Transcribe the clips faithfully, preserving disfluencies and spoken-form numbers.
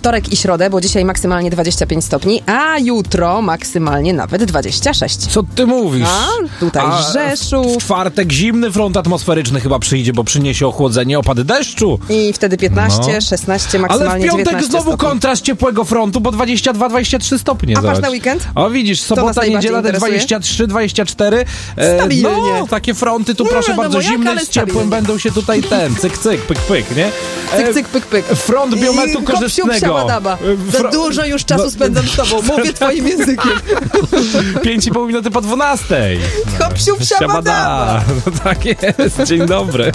wtorek i środę, bo dzisiaj maksymalnie dwadzieścia pięć stopni, a jutro maksymalnie nawet dwadzieścia sześć. Co ty mówisz? A tutaj A Rzeszów. w czwartek zimny front atmosferyczny chyba przyjdzie, bo przyniesie ochłodzenie, opady deszczu. I wtedy piętnaście, No. szesnaście, Ale w maksymalnie piątek dziewiętnaście znowu stopni. kontrast ciepłego frontu, bo dwadzieścia dwa dwadzieścia trzy stopnie. A masz zobacz. na weekend? O widzisz, nas sobota, najbardziej niedziela te interesuje? dwadzieścia trzy dwadzieścia cztery. E, Stabilnie. no, takie fronty tu Nie, proszę no bardzo, bo jak, zimne ale z ciepłym stabilnie. będą się tutaj ten, cyk, cyk, pyk, pyk, nie? E, Cyk, cyk, pyk, pyk. Front biometru I korzystnego. hop, siup, siabadaba. E, Za fro- dużo już czasu no- spędzam z tobą. Mówię twoim językiem. Pięć i pół minuty po dwunastej. Hop, siup, siabadaba. No tak jest, dzień dobry.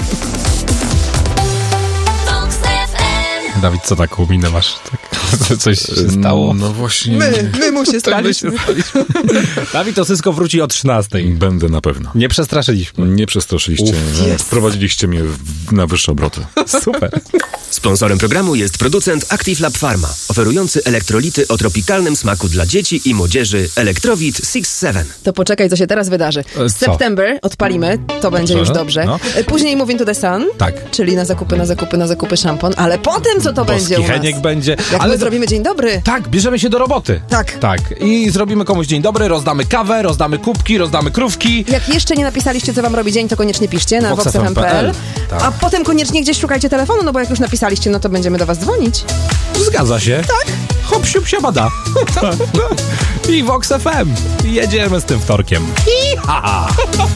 Dawid, co taką minę masz? Tak, coś się stało? No właśnie. My, my mu się staliśmy. Dawid Osysko wróci o trzynastej. Będę na pewno. Nie przestraszyliśmy. Nie przestraszyliście Uf, mnie. jest. Wprowadziliście mnie w- na wyższe obroty. Super. Sponsorem programu jest producent Active Lab Pharma, oferujący elektrolity o tropikalnym smaku dla dzieci i młodzieży Electrowit six seven. To poczekaj, co się teraz wydarzy. E, co? September odpalimy, to będzie Dobrze, już dobrze. no. E, Później Moving to the Sun, Tak. czyli na zakupy, na zakupy, na zakupy szampon, ale potem co to będzie u Boski nas? Heniek będzie. Jak Ale my zrobimy dzień dobry. tak, bierzemy się do roboty. Tak. Tak. I zrobimy komuś dzień dobry, rozdamy kawę, rozdamy kubki, rozdamy krówki. Jak jeszcze nie napisaliście, co wam robi dzień, to koniecznie piszcie na vox vox f f m m kropka p l. Tak. A potem koniecznie gdzieś szukajcie telefonu, no bo jak już napisaliście, no to będziemy do was dzwonić. Zgadza się. Tak. Hop, siup, siabada. I Vox F M. Jedziemy z tym wtorkiem. Iha!